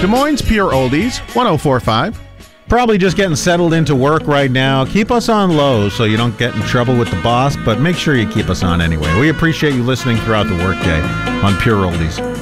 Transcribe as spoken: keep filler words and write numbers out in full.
Des Moines Pure Oldies, one oh four point five. Probably just getting settled into work right now. Keep us on low so you don't get in trouble with the boss, but make sure you keep us on anyway. We appreciate you listening throughout the workday on Pure Oldies.